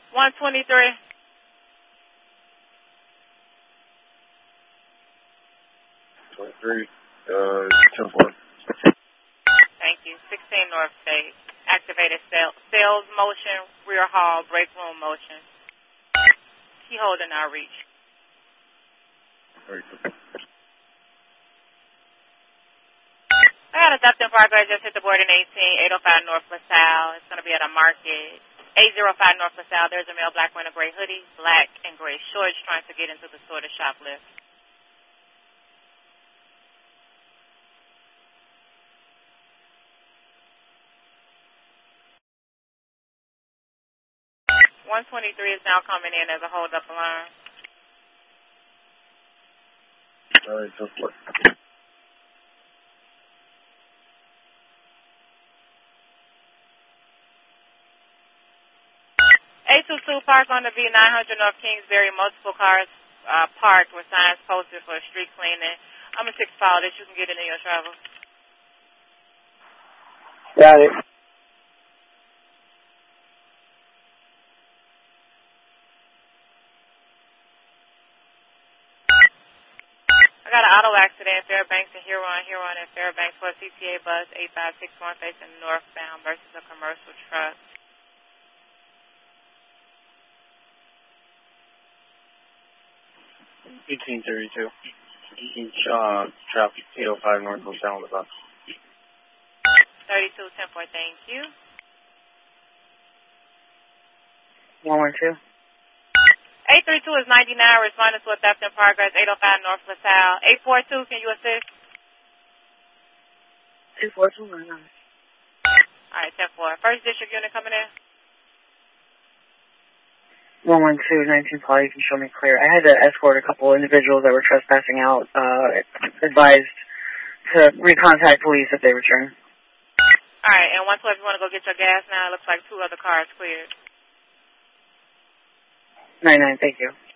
123. 23, 10-4. Thank you. 16 North State. Activated sales motion, rear hall, break room motion. Key holding outreach. Very good. I got a Dupton Parkway, just hit the board in 18, 805 North LaSalle. It's going to be at a market. 805 North LaSalle, there's a male black wearing a gray hoodie, black and gray shorts trying to get into the store to shoplift. .123 is now coming in as a hold-up alarm. All right, 10-4. Park on the V900 North Kingsbury. Multiple cars parked with signs posted for street cleaning. I'm a 6-file that you can get into your travel. Got it. I got an auto accident, Fairbanks and Huron and Fairbanks for a CTA bus 8561 facing northbound versus a commercial truck. 1832. Traffic 805 North LaSalle on the bus. 32 10-4, thank you. 112. 832 is 99, responding to a theft in progress, 805 North LaSalle. 842, can you assist? 242, 9. All right, 10-4. First district unit coming in. 112, 19 Paul, you can show me clear. I had to escort a couple individuals that were trespassing out, advised to recontact police if they return. All right, and 112, you want to go get your gas now? It looks like 2 other cars cleared. 99, thank you.